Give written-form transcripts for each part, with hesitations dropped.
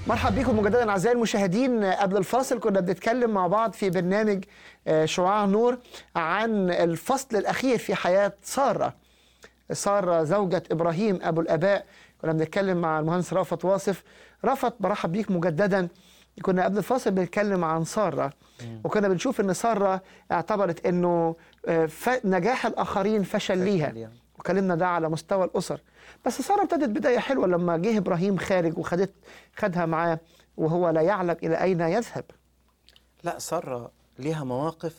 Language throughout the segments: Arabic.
مرحبا بكم مجددا اعزائي المشاهدين. قبل الفاصل كنا بنتكلم مع بعض في برنامج شعاع نور عن الفصل الاخير في حياه ساره زوجة ابراهيم ابو الاباء. كنا بنتكلم مع المهندس رافت واصف. رافت، برحب بيك مجددا. كنا قبل الفاصل بنتكلم عن ساره، وكنا بنشوف ان ساره اعتبرت انه نجاح الاخرين فشل ليها، وكلمنا ده على مستوى الاسر. بس ساره ابتدت بدايه حلوه لما جه ابراهيم خارج خدها معاه وهو لا يعلم الى اين يذهب. لا، ساره ليها مواقف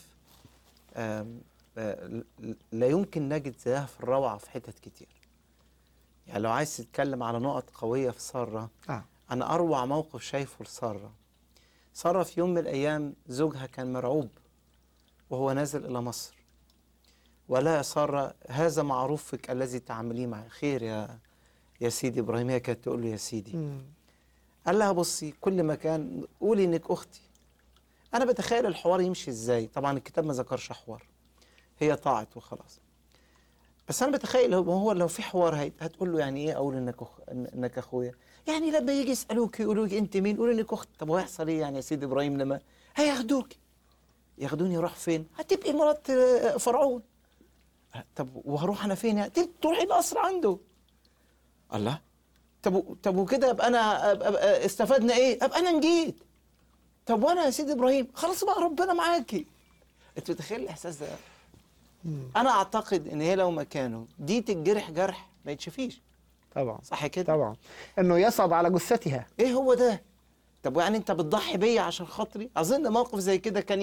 لا يمكن نجد زيها في الروعه في حتت كتير. يعني لو عايز تتكلم على نقط قويه في ساره، انا اروع موقف شايفه لساره. ساره في يوم من الايام زوجها كان مرعوب وهو نازل الى مصر، ولا يا ساره هذا معروفك الذي تعمليه معي خير يا سيدي ابراهيم. هي كانت تقول له يا سيدي. قال لها بصي، كل مكان قولي انك اختي. انا بتخيل الحوار يمشي ازاي. طبعا الكتاب ما ذكرش حوار، هي طاعت وخلاص. بس انا بتخيل هو لو في حوار هتقول له يعني ايه اقول انك اخويا؟ يعني لما يجي يسالوك يقولوا لك انت مين، قولوا انك اخت. طب وهيحصل ايه يعني يا سيدي ابراهيم لما ياخدوني اروح فين؟ هتبقي مرات فرعون. طب وهروح انا فين يعني؟ تروحي القصر عنده. الله. طب وكده ابقى انا أبقى استفدنا ايه؟ ابقى انا نجيت. طب وانا يا سيدي ابراهيم خلاص بقى ربنا معاكي. انت متخيل الاحساس ده؟ انا اعتقد ان هي لو مكانه دي تتجرح جرح ما يتشفيش. طبعا صح كده؟ طبعا، انه يصعد على جثتها. ايه هو ده؟ طب يعني انت بتضحي بيا عشان خاطري؟ اظن موقف زي كده كان